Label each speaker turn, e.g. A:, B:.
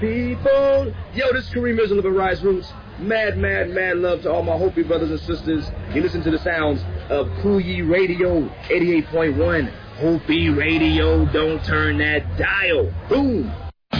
A: People. Yo, this is Kareem Isle of the Rise Roots. Mad love to all my Hopi brothers and sisters. You listen to the sounds of Kuyi Radio 88.1. Hopi Radio, don't turn that dial. Boom.